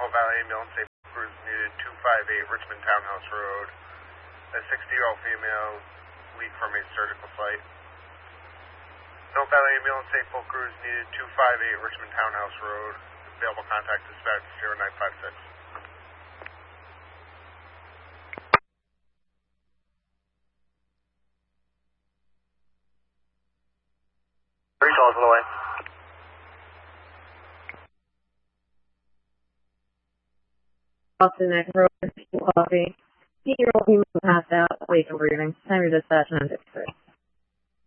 Mill Valley Ambulance, safe crews needed 258 Richmond Townhouse Road. A 60-year-old female leak from a surgical site. Mill Valley Ambulance, safe crews needed 258 Richmond Townhouse Road. Available contact dispatch 0956. Three calls on the way. Boston Neck Road, Coffee. 8-year-old female passed out, awake and breathing. Time to dispatch 963.